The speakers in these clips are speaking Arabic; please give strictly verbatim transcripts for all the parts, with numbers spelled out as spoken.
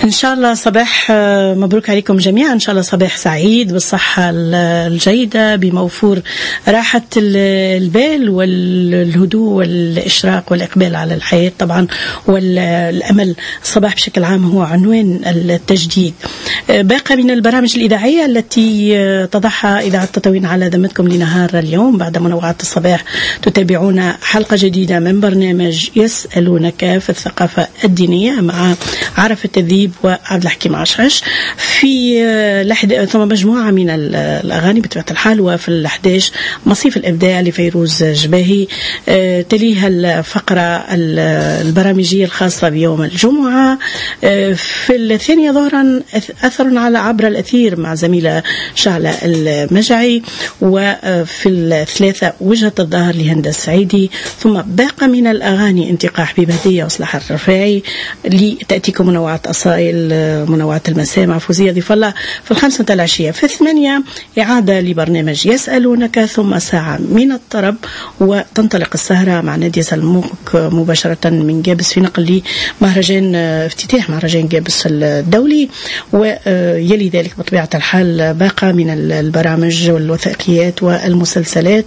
إن شاء الله صباح مبروك عليكم جميعا. إن شاء الله صباح سعيد بالصحة الجيدة بموفور راحة البال والهدوء والإشراق والإقبال على الحياة طبعا والأمل. الصباح بشكل عام هو عنوان التجديد. باقة من البرامج الإذاعية التي تضعها إذاعة تطاوين على ذمتكم لنهار اليوم. بعد منوعات الصباح تتابعون حلقة جديدة من برنامج يسألونك في الثقافة الدينية مع عرفة الذيب وعبد الحكيم عشعش في لحد ثم مجموعة من الأغاني بطبيعة الحال. وفي الأحداش مصيف الإبداع لفيروز جباهي، تليها الفقرة البرامجية الخاصة بيوم الجمعة. في الثانية ظهرا أثر على عبر الأثير مع زميلة شعلة المجعي، وفي الثلاثة وجهة الظهر لهند السعيدي. ثم باقة من الأغاني انتقاء حبيب هدية وصلاح الرفاعي لتأتيكم منوعات أصائل منوعات المساء مع فوزية ضيف الله في الخمسة العشية. في الثمانية إعادة لبرنامج يسألونك، ثم ساعة من الطرب، وتنطلق السهرة مع نادية سلموك مباشرة من جابس في نقل لمهرجان افتتاح مهرجان جابس الدولي. ويلي ذلك بطبيعة الحال باقة من البرامج والوثائقيات والمسلسلات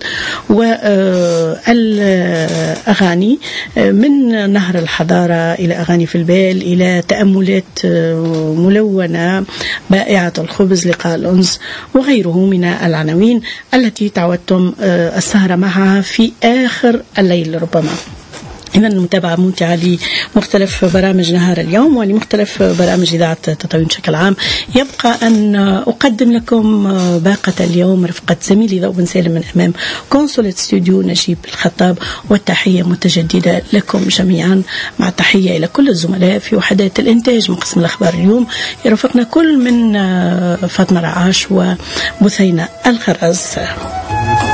والأغاني من نهر الحضارة إلى أغاني في البال إلى تأملات ملونة بائعة الخبز لقاء الأنس وغيره من العناوين التي تعودتم السهرة معها في آخر الليل ربما. إذا المتابعة ممتعة لمختلف برامج نهار اليوم ولمختلف برامج إذاعة تطاوين بشكل عام. يبقى أن أقدم لكم باقة اليوم رفقة زميلي ذوب بن سالم من أمام كونسولة استوديو نجيب الخطاب، والتحية متجددة لكم جميعا مع التحية إلى كل الزملاء في وحدات الإنتاج من قسم الأخبار اليوم. يرافقنا كل من فاطمة رعاش وبثينة الخرز.